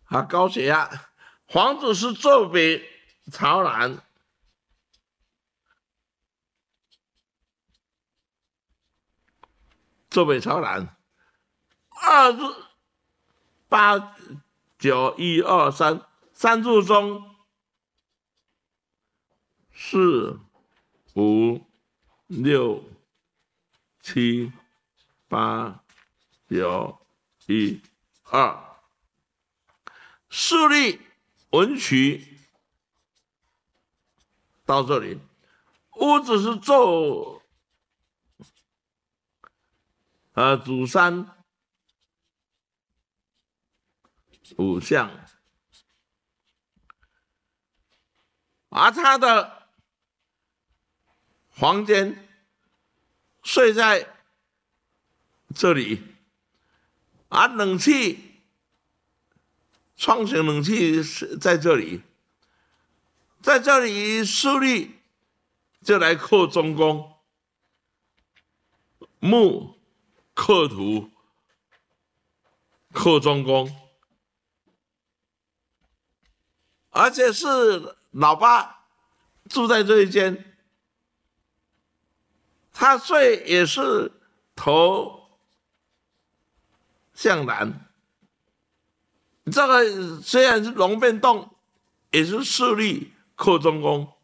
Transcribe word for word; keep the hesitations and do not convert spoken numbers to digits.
啊，高血压，房子是坐北朝南，坐北朝南。二入八九一二三，三入中，四五六七八九一二。势力文曲到这里，屋子是坐呃主山五象，而他的房间睡在这里，而冷气窗型冷气是在这里，在这里势力就来克中宫，木克土克中宫，而且是老八住在这一间，他睡也是头向南。这个虽然是龙变动，也是势力克中宫。